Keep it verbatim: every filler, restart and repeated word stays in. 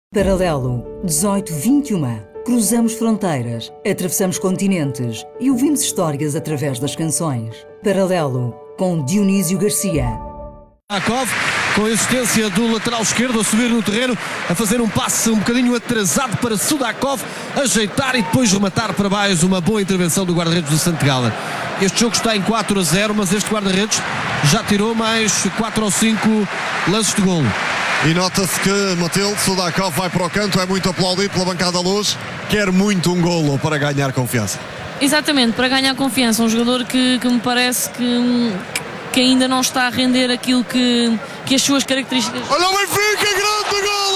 Paralelo dezoito vinte e um. Cruzamos fronteiras, atravessamos continentes e ouvimos histórias através das canções. Paralelo com Dionísio Garcia. Sudakov, com a existência do lateral esquerdo a subir no terreno, a fazer um passe um bocadinho atrasado para Sudakov, ajeitar e depois rematar para baixo. Uma boa intervenção do guarda-redes do Santo Gala. Este jogo está em quatro a zero, mas este guarda-redes já tirou mais quatro ou cinco lances de golo. E nota-se que Matilde Sudakov vai para o canto, é muito aplaudido pela bancada Luz, quer muito um golo para ganhar confiança. Exatamente, para ganhar confiança, um jogador que, que me parece que, que ainda não está a render aquilo que, que as suas características... Olha o Benfica, grande gol!